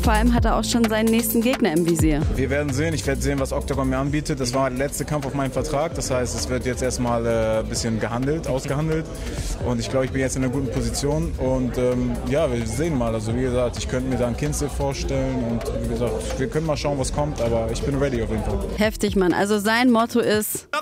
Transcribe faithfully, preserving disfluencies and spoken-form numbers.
Vor allem hat er auch schon seinen nächsten Gegner im Visier. Wir werden sehen. Ich werde sehen, was Octagon mir anbietet. Das war der letzte Kampf auf meinem Vertrag. Das heißt, es wird jetzt erstmal äh, ein bisschen gehandelt, ausgehandelt. Und ich glaube, ich bin jetzt in einer guten Position. Und ähm, ja, wir sehen mal. Also wie gesagt, ich könnte mir da einen Kinzel vorstellen. Und wie gesagt, wir können mal schauen, was kommt. Aber ich bin ready auf jeden Fall. Heftig, Mann. Also sein Motto ist...